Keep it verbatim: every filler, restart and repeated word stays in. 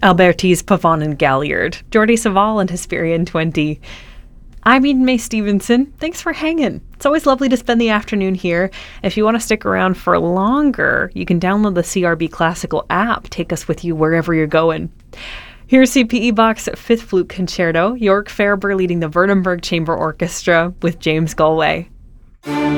Alberti's Pavon and Galliard, Jordi Savall and Hesperian twenty. I'm Eden May Stevenson. Thanks for hanging. It's always lovely to spend the afternoon here. If you want to stick around for longer, you can download the C R B Classical app. Take us with you wherever you're going. Here's C P E Bach's Fifth Flute Concerto, York Farber leading the Verdenberg Chamber Orchestra with James Galway.